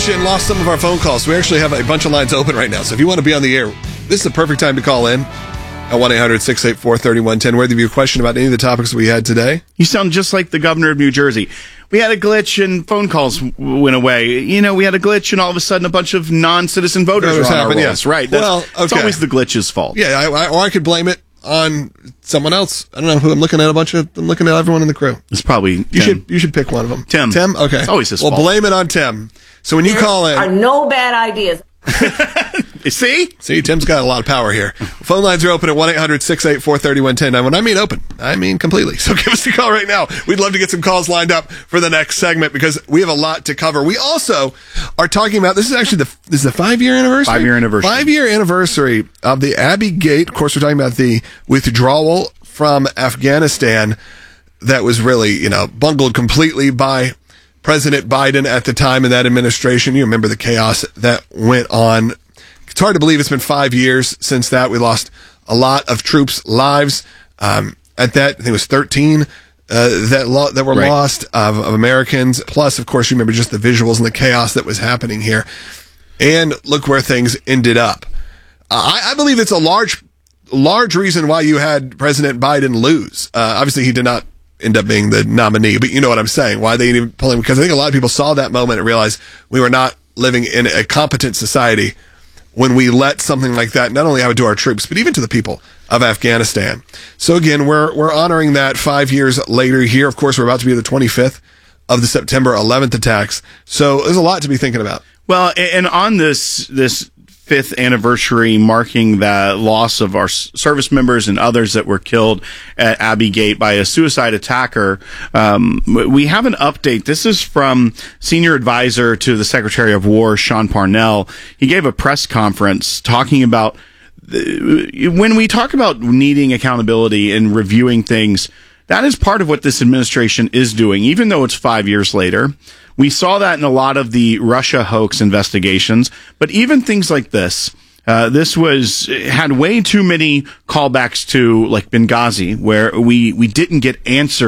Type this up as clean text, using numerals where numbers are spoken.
glitch and lost some of our phone calls. We actually have a bunch of lines open right now. So if you want to be on the air, this is the perfect time to call in at 1-800-684-3110. Whether you have a question about any of the topics we had today. You sound just like the governor of New Jersey. We had a glitch and phone calls went away. You know, we had a glitch and all of a sudden a bunch of non-citizen voters were on our rolls. Yes, right. It's always the glitch's fault. Yeah, or I could blame it on someone else. I don't know who I'm looking at. I'm looking at everyone in the crew. It's probably Tim. You should pick one of them. Tim. Okay. It's always his fault. Well, blame it on Tim. So when you call in, are no bad ideas. See, Tim's got a lot of power here. Phone lines are open at 1-800-684-3110. Now, when I mean open, I mean completely. So give us a call right now. We'd love to get some calls lined up for the next segment because we have a lot to cover. We also are talking about, this is the 5-year anniversary? 5-year anniversary. 5-year anniversary of the Abbey Gate. Of course, we're talking about the withdrawal from Afghanistan that was really, bungled completely by President Biden at the time of that administration. You remember the chaos that went on. It's hard to believe it's been 5 years since that. We lost a lot of troops' lives. At that, I think it was 13 that were lost of Americans. Plus, of course, you remember just the visuals and the chaos that was happening here. And look where things ended up. I believe it's a large reason why you had President Biden lose. Obviously, he did not end up being the nominee, but you know what I'm saying. Why they didn't pull him? Because I think a lot of people saw that moment and realized we were not living in a competent society when we let something like that not only happen to our troops, but even to the people of Afghanistan. So again, we're honoring that 5 years later here. Of course, we're about to be the 25th of the September 11th attacks. So there's a lot to be thinking about. Well, and on this 5th anniversary marking the loss of our service members and others that were killed at Abbey Gate by a suicide attacker, we have an update. This is from Senior Advisor to the Secretary of War, Sean Parnell. He gave a press conference talking about when we talk about needing accountability and reviewing things, that is part of what this administration is doing, even though it's 5 years later. We saw that in a lot of the Russia hoax investigations, but even things like this, this had way too many callbacks to like Benghazi, where we didn't get answers